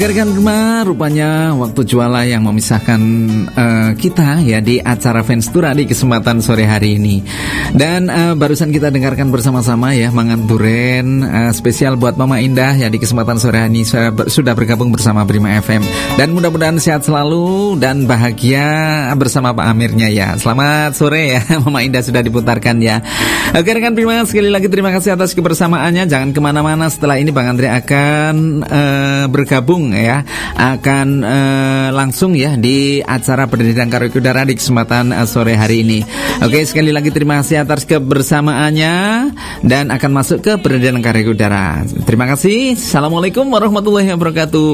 Rekan Gemar, rupanya waktu jualan yang memisahkan kita ya di acara Fenstura di kesempatan sore hari ini. Dan barusan kita dengarkan bersama-sama ya Mangan Duren spesial buat Mama Indah ya di kesempatan sore hari ini sudah bergabung bersama Prima FM. Dan mudah-mudahan sehat selalu dan bahagia bersama Pak Amirnya ya. Selamat sore ya Mama Indah sudah diputarkan ya. Oke rekan Prima, sekali lagi terima kasih atas kebersamaannya. Jangan kemana-mana, setelah ini Bang Andre akan bergabung ya, akan langsung ya di acara Pendidikan Karaoke Udara di kesempatan sore hari ini. Oke, sekali lagi terima kasih atas kebersamaannya dan akan masuk ke Pendidikan Karaoke Udara. Terima kasih. Assalamualaikum warahmatullahi wabarakatuh.